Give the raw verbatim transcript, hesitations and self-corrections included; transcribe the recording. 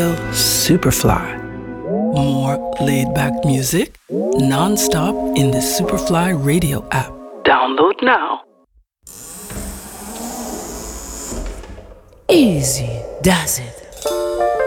Radio Superfly. More laid-back music, non-stop in the Superfly Radio app. Download now. Easy does it.